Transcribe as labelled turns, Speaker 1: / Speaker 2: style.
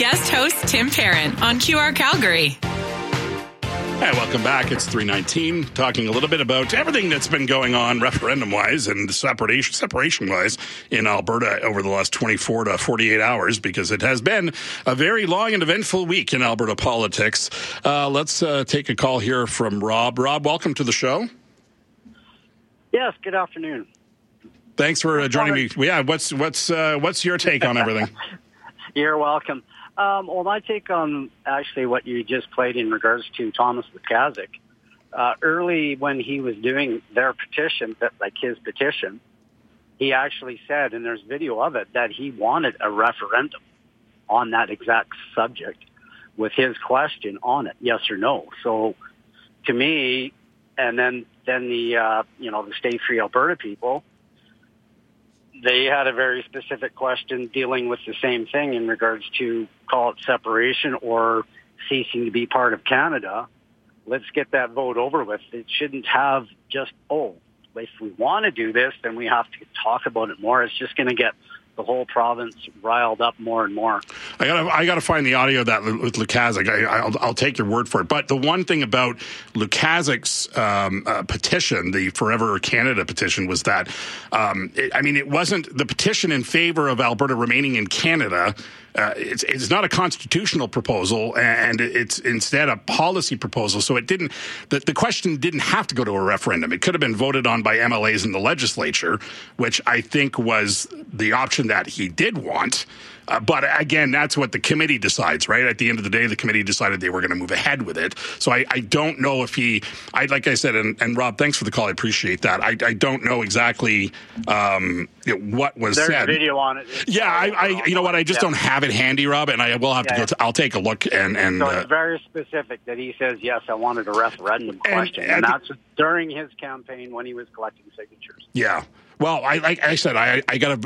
Speaker 1: guest host Tim Parent on QR Calgary.
Speaker 2: Hey, welcome back. It's 3:19, talking a little bit about everything that's been going on referendum-wise and separation-wise in Alberta over the last 24 to 48 hours, because it has been a very long and eventful week in Alberta politics. Let's take a call here from Rob. Rob, welcome to the show.
Speaker 3: Yes, good afternoon.
Speaker 2: Thanks for joining me. Yeah, what's your take on everything?
Speaker 3: You're welcome. Well, my take on actually what you just played in regards to Thomas Lukaszuk, early when he was doing their petition, like his petition, he actually said, and there's video of it, that he wanted a referendum on that exact subject with his question on it, yes or no. So to me, and then the the Stay Free Alberta people, they had a very specific question dealing with the same thing in regards to, call it separation or ceasing to be part of Canada. Let's get that vote over with. It shouldn't have just, if we want to do this, then we have to talk about it more. It's just going to get the whole province riled up more and more.
Speaker 2: I gotta find the audio of that with Lukaszuk. I'll take your word for it. But the one thing about Lukaszuk's petition, the Forever Canada petition, was that it wasn't the petition in favor of Alberta remaining in Canada. It's not a constitutional proposal, and it's instead a policy proposal. So it didn't. The question didn't have to go to a referendum. It could have been voted on by MLAs in the legislature, which I think was the option that he did want. But again, that's what the committee decides, right? At the end of the day, the committee decided they were going to move ahead with it. So I don't know if like I said, and Rob, thanks for the call. I appreciate that. I don't know exactly what was said.
Speaker 3: There's video on it.
Speaker 2: You know what? I just don't have it handy, Rob, and I will have to go. I'll take a look. And
Speaker 3: so it's very specific that he says, yes, I wanted a referendum question. And that's during his campaign when he was collecting signatures.
Speaker 2: Yeah. Well, like I said, I got to